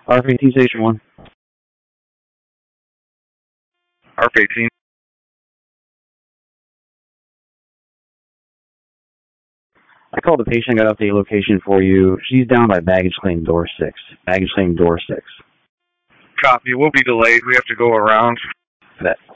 RF-18 Station 1. RF-18. I called the patient, got update location for you. She's down by baggage claim door 6. Baggage claim door 6. Copy. We'll be delayed. We have to go around. That.